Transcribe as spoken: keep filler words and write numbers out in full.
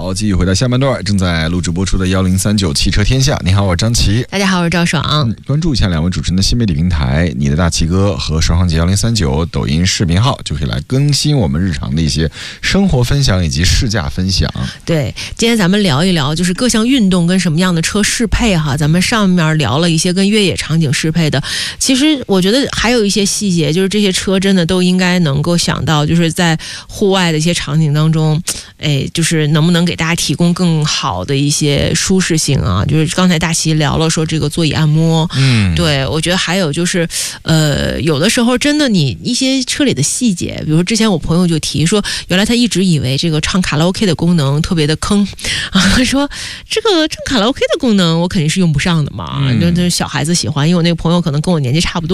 好，继续回到下半段，正在录制播出的一零三九汽车天下。你好，我是张琪。 大家好，我是赵爽、 嗯。关注一下两位主持人的新媒体平台，你的大齐哥和双双节一零三九抖音视频号，就可以来更新我们日常的一些生活分享以及试驾分享。 对，今天咱们聊一聊就是各项运动跟什么样的车适配哈。咱们上面聊了一些跟越野场景适配的，其实我觉得还有一些细节，就是这些车真的都应该能够想到，就是在户外的一些场景当中，哎，就是能不能给大家提供更好的一些舒适性啊？就是刚才大齐聊了说这个座椅按摩，嗯，对，我觉得还有就是，呃，有的时候真的你一些车里的细节，比如说之前我朋友就提说，原来他一直以为这个唱卡拉 OK 的功能特别的坑啊，他说这个唱卡拉 OK 的功能我肯定是用不上的嘛，嗯、就小孩子喜欢，因为我那个朋友可能跟我年纪差不多。